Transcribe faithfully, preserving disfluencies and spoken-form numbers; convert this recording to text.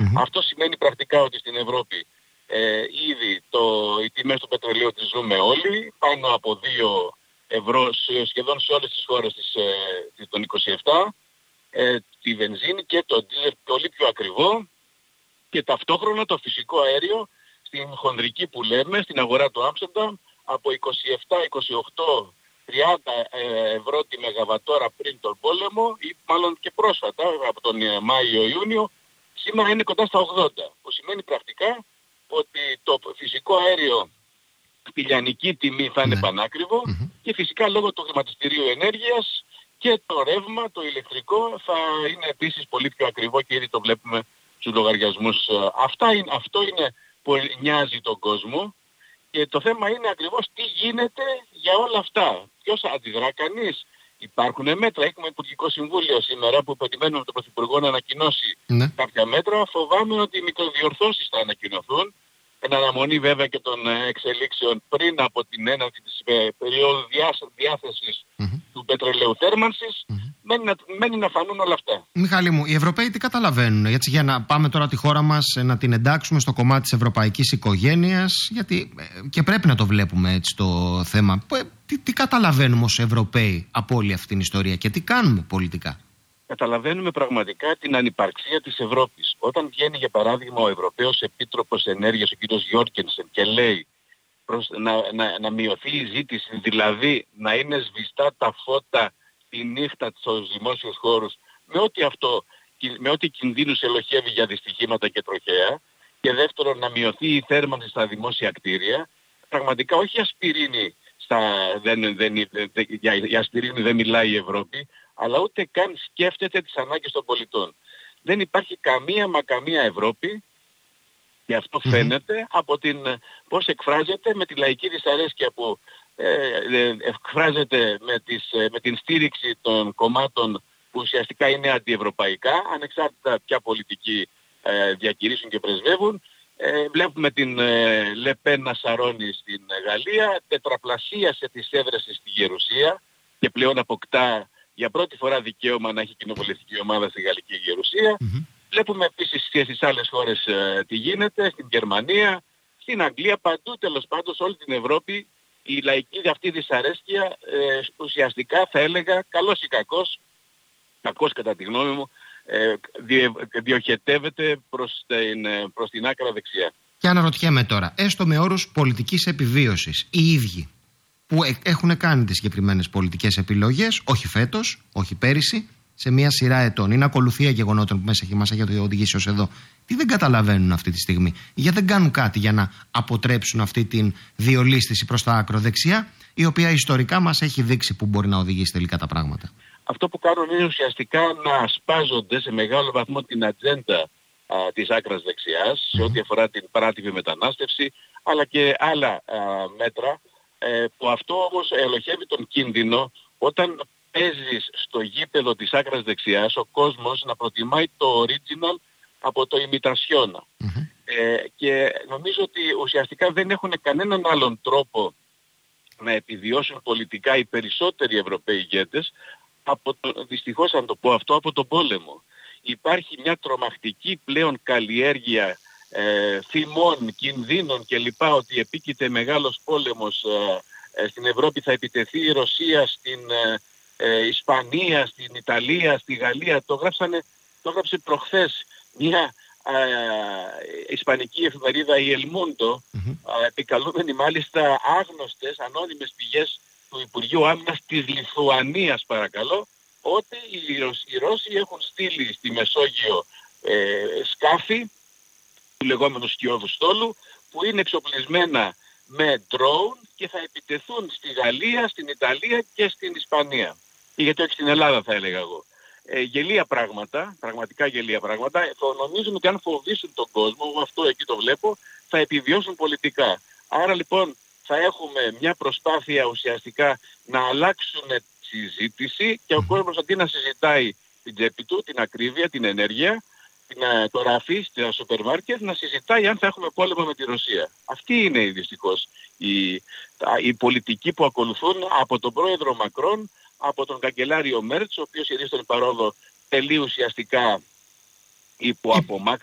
Mm-hmm. Αυτό σημαίνει πρακτικά ότι στην Ευρώπη ε, ήδη το, οι τιμές του πετρελαίου τις ζούμε όλοι, πάνω από δύο ευρώ σχεδόν σε όλες τις χώρες της, ε, των είκοσι επτά, ε, τη βενζίνη και το ντίζελ πολύ πιο ακριβό, και ταυτόχρονα το φυσικό αέριο στην χονδρική που λέμε, στην αγορά του Άμστερνταμ, από είκοσι επτά, είκοσι οκτώ, τριάντα ευρώ τη μεγαβατόρα πριν τον πόλεμο, ή μάλλον και πρόσφατα από τον Μάιο-Ιούνιο, σήμερα είναι κοντά στα ογδόντα, που σημαίνει πρακτικά ότι το φυσικό αέριο στη λιανική τιμή θα είναι ναι. πανάκριβο, mm-hmm. και φυσικά λόγω του χρηματιστηρίου ενέργειας και το ρεύμα, το ηλεκτρικό, θα είναι επίσης πολύ πιο ακριβό, και ήδη το βλέπουμε στους λογαριασμούς. Αυτά είναι, αυτό είναι που νοιάζει τον κόσμο, και το θέμα είναι ακριβώς τι γίνεται για όλα αυτά. Ποιος αντιδρά, κανείς? Υπάρχουν μέτρα, έχουμε Υπουργικό Συμβούλιο σήμερα που περιμένουμε τον Πρωθυπουργό να ανακοινώσει ναι. κάποια μέτρα. Φοβάμαι ότι οι μικροδιορθώσεις θα ανακοινωθούν, εν αναμονή βέβαια και των εξελίξεων πριν από την έναρξη της περίοδου διάθεσης mm-hmm. του πετρελαίου θέρμανσης. Mm-hmm. Μένει, να, μένει να φανούν όλα αυτά. Μιχάλη μου, οι Ευρωπαίοι τι καταλαβαίνουν? Έτσι, για να πάμε τώρα τη χώρα μας να την εντάξουμε στο κομμάτι της ευρωπαϊκής οικογένειας, γιατί και πρέπει να το βλέπουμε έτσι το θέμα. Τι, τι καταλαβαίνουμε ως Ευρωπαίοι από όλη αυτή την ιστορία και τι κάνουμε πολιτικά? Καταλαβαίνουμε πραγματικά την ανυπαρξία της Ευρώπης. Όταν βγαίνει για παράδειγμα ο Ευρωπαίος Επίτροπος Ενέργειας, ο κ. Γιόρκενσεν, και λέει προς, να, να, να μειωθεί η ζήτηση, δηλαδή να είναι σβηστά τα φώτα τη νύχτα στους δημόσιους χώρους, με ό,τι αυτό, με ό,τι κινδύνους ελοχεύει για δυστυχήματα και τροχαία, και δεύτερον να μειωθεί η θέρμανση στα δημόσια κτίρια, πραγματικά όχι ασπιρίνη, στα, δεν, δεν, δεν, για, για ασπιρίνη δεν μιλάει η Ευρώπη, αλλά ούτε καν σκέφτεται τις ανάγκες των πολιτών. Δεν υπάρχει καμία μα καμία Ευρώπη, και αυτό mm-hmm. φαίνεται από την πώς εκφράζεται, με τη λαϊκή δυσαρέσκεια που ε, εκφράζεται με, τις, με την στήριξη των κομμάτων που ουσιαστικά είναι αντιευρωπαϊκά, ανεξάρτητα ποια πολιτική ε, διακηρύσουν και πρεσβεύουν. Ε, βλέπουμε την ε, Λεπέν να σαρώνει στην Γαλλία, τετραπλασίασε τις έδρες στη Γερουσία και πλέον αποκτά για πρώτη φορά δικαίωμα να έχει κοινοβουλευτική ομάδα στη Γαλλική Γερουσία. Mm-hmm. Βλέπουμε επίσης και στις άλλες χώρες ε, τι γίνεται, στην Γερμανία, στην Αγγλία, παντού τέλος πάντων σε όλη την Ευρώπη η λαϊκή αυτή δυσαρέσκεια ε, ουσιαστικά θα έλεγα, καλός ή κακός, κακός κατά τη γνώμη μου, ε, διε, διοχετεύεται προς την, προς την άκρα δεξιά. Και αναρωτιέμαι τώρα, έστω με όρους πολιτικής επιβίωσης, οι ίδιοι που έχουν κάνει τις συγκεκριμένες πολιτικές επιλογές, όχι φέτος, όχι πέρυσι, σε μια σειρά ετών, είναι ακολουθία γεγονότων που μέσα μας έχει οδηγήσει ως εδώ, τι δεν καταλαβαίνουν αυτή τη στιγμή, γιατί δεν κάνουν κάτι για να αποτρέψουν αυτή την διολίσθηση προς τα ακροδεξιά, η οποία ιστορικά μας έχει δείξει που μπορεί να οδηγήσει τελικά τα πράγματα? Αυτό που κάνουν είναι ουσιαστικά να ασπάζονται σε μεγάλο βαθμό την ατζέντα α, της άκρας δεξιάς, mm-hmm. σε ό,τι αφορά την παράτυπη μετανάστευση, αλλά και άλλα α, μέτρα, ε, που αυτό όμως ελοχεύει τον κίνδυνο όταν παίζεις στο γήπεδο της άκρας δεξιάς, ο κόσμος να προτιμάει το original από το imitation. Mm-hmm. Ε, και νομίζω ότι ουσιαστικά δεν έχουν κανέναν άλλον τρόπο να επιβιώσουν πολιτικά οι περισσότεροι Ευρωπαίοι ηγέτες, από το, δυστυχώς αν το πω αυτό, από τον πόλεμο. Υπάρχει μια τρομακτική πλέον καλλιέργεια ε, θυμών, κινδύνων κλπ. Ότι επίκειται μεγάλος πόλεμος ε, ε, στην Ευρώπη, θα επιτεθεί η Ρωσία στην ε, ε, Ισπανία, στην Ιταλία, στη Γαλλία. Το, γράψανε, το γράψε προχθές μια ε, ισπανική εφημερίδα, η El Mundo, mm-hmm. ε, επικαλούμενη μάλιστα άγνωστες ανώνυμες πηγές του Υπουργείου Άμυνας της Λιθουανίας, παρακαλώ, ότι οι, Ρωσ, οι Ρώσοι έχουν στείλει στη Μεσόγειο ε, σκάφη του λεγόμενου σκιώδου στόλου, που είναι εξοπλισμένα με drone και θα επιτεθούν στη Γαλλία, στην Ιταλία και στην Ισπανία. Ή γιατί όχι στην Ελλάδα, θα έλεγα εγώ. Ε, γελία πράγματα, πραγματικά γελία πράγματα. Το νομίζουν ότι αν φοβήσουν τον κόσμο, αυτό εκεί το βλέπω, θα επιβιώσουν πολιτικά. Άρα λοιπόν θα έχουμε μια προσπάθεια ουσιαστικά να αλλάξουν τη συζήτηση και ο κόσμος αντί να συζητάει την τσέπη του, την ακρίβεια, την ενέργεια, την, το ραφί στα σούπερ μάρκετ, να συζητάει αν θα έχουμε πόλεμο με τη Ρωσία. Αυτή είναι δυστυχώς η, η πολιτική που ακολουθούν από τον πρόεδρο Μακρόν, από τον καγκελάριο Μέρτς, ο οποίος ιδίως στον παρόδο τελεί ουσιαστικά υπό απομάκρυνση.